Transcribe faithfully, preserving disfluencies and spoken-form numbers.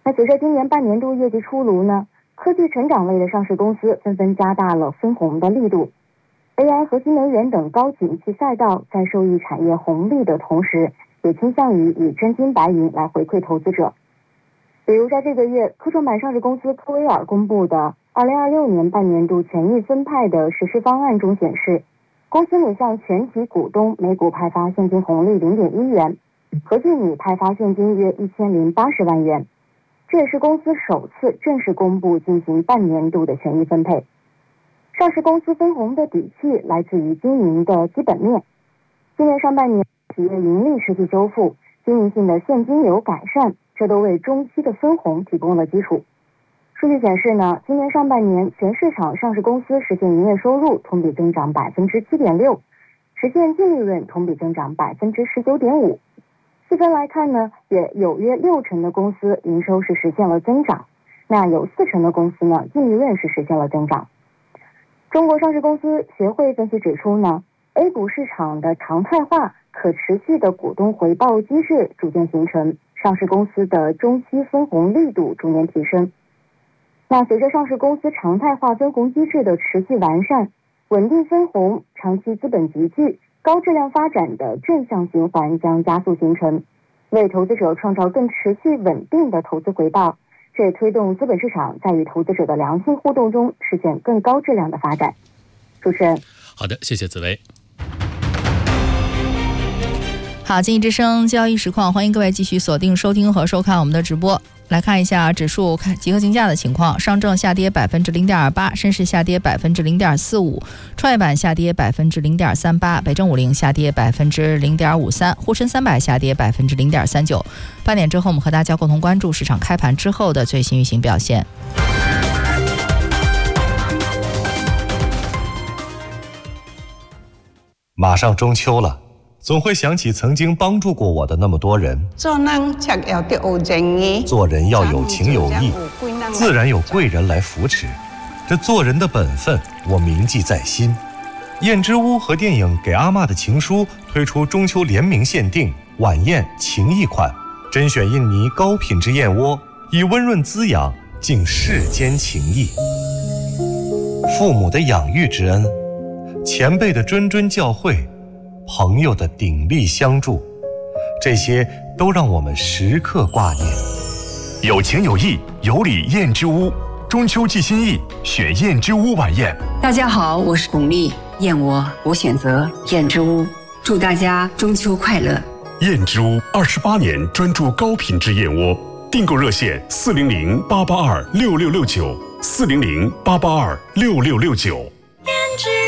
那随着今年半年度业绩出炉呢，科技成长类的上市公司纷纷加大了分红的力度。A I 和新能源等高景气赛道在受益产业红利的同时，也倾向于以真金白银来回馈投资者。比如在这个月，科创板上市公司科威尔公布的二零二六年半年度权益分派的实施方案中显示，公司拟向全体股东每股派发现金红利 零点一元，合计拟派发现金约一千零八十万元。这也是公司首次正式公布进行半年度的权益分配。上市公司分红的底气来自于经营的基本面。今年上半年企业盈利实际修复，经营性的现金流改善，这都为中期的分红提供了基础。数据显示呢，今年上半年全市场上市公司实现营业收入同比增长 百分之七点六， 实现净利润同比增长 百分之十九点五。细分来看呢，也有约六成的公司营收是实现了增长，那有四成的公司呢，净利润是实现了增长。中国上市公司协会分析指出呢 ，A 股市场的常态化、可持续的股东回报机制逐渐形成，上市公司的中期分红力度逐年提升。那随着上市公司常态化分红机制的持续完善，稳定分红、长期资本集聚、高质量发展的正向循环将加速形成，为投资者创造更持续稳定的投资回报。这也推动资本市场在与投资者的良性互动中实现更高质量的发展。主持人， 好的，谢谢紫薇。 好，经济之声交易实况，欢迎各位继续锁定收听和收看我们的直播。来看一下指数看集合竞价的情况，上证下跌百分之零点二八，深市下跌百分之零点四五，创业板下跌百分之零点三八，北证五零下跌百分之零点五三，沪深三百下跌百分之零点三九。半点之后，我们和大家共同关注市场开盘之后的最新运行表现。 马上中秋了，总会想起曾经帮助过我的那么多人。 做人才要得有仁义， 做人要有情有义，自然有贵人来扶持。这做人的本分，我铭记在心。燕之屋和电影《给阿嬷的情书》推出中秋联名限定晚宴情谊款，甄选印尼高品质燕窝，以温润滋养敬世间情谊。父母的养育之恩，前辈的谆谆教诲，朋友的鼎力相助，这些都让我们时刻挂念。 有情有义，有礼燕之屋，中秋寄心意，选燕之屋晚宴。 大家好，我是巩俐，燕窝我选择燕之屋，祝大家中秋快乐。 燕之屋二十八年专注高品质燕窝，订购热线四零零八八二六六六九，四零零八八二六六六九。